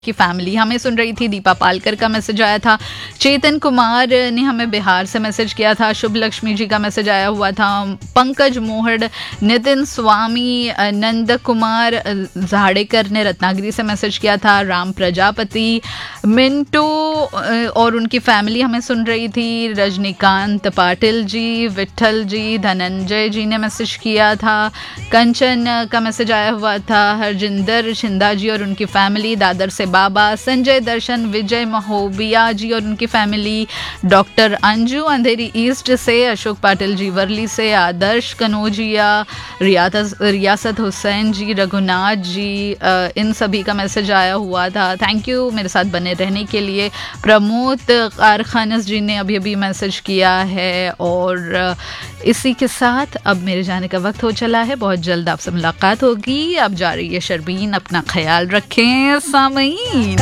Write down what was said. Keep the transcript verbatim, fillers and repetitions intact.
की फैमिली हमें सुन रही थी। दीपा पालकर का मैसेज आया था। चेतन कुमार ने हमें बिहार से मैसेज किया था। शुभ लक्ष्मी जी का मैसेज आया हुआ था। पंकज मोहड़, नितिन स्वामी, नंद कुमार झाड़ेकर ने रत्नागिरी से मैसेज किया था। राम प्रजापति, मिंटू और उनकी फैमिली हमें सुन रही थी। रजनीकांत पाटिल जी, विठल जी, धनंजय जी ने मैसेज किया था। कंचन का मैसेज आया हुआ था। हरजिंदर शिंदा जी और उनकी फैमिली, दादर से बाबा, संजय दर्शन, विजय महोबिया जी और उनकी फैमिली, डॉक्टर अंजू अंधेरी ईस्ट से, अशोक पाटिल जी वर्ली से, आदर्श कनौजिया, रियासत हुसैन जी, रघुनाथ जी, इन सभी का मैसेज आया हुआ था। थैंक यू मेरे साथ बने रहने के लिए। प्रमोद कारखानस जी ने अभी अभी मैसेज किया है। और इसी के साथ अब मेरे जाने का वक्त हो चला है। बहुत जल्द आपसे मुलाकात होगी। अब जा रही है शर्बीन, अपना ख्याल रखें सामईन।